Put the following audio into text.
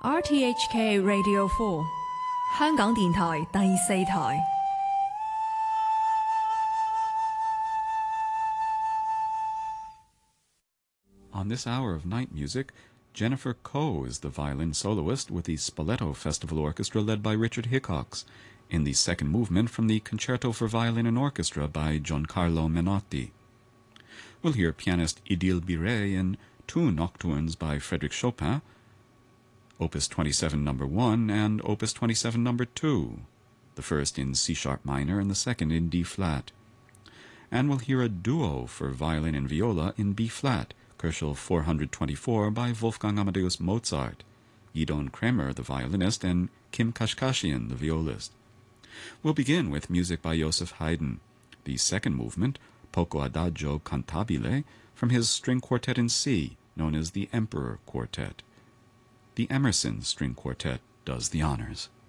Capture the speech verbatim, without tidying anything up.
R T H K Radio four 香港電台第四台。 On this hour of night music, Jennifer Coe is the violin soloist with the Spoleto Festival Orchestra led by Richard Hickox, in the second movement from the Concerto for Violin and Orchestra by Giancarlo Menotti. We'll hear pianist Idil Birey in two nocturnes by Frédéric Chopin, Opus twenty-seven number one and Opus twenty-seven number two, the first in C-sharp minor and the second in D-flat. And we'll hear a duo for violin and viola in B-flat, Kochel four twenty-four by Wolfgang Amadeus Mozart, Gidon Kremer, the violinist, and Kim Kashkashian, the violist. We'll begin with music by Joseph Haydn, the second movement, Poco Adagio Cantabile, from his string quartet in C, known as the Emperor Quartet. The Emerson String Quartet does the honors.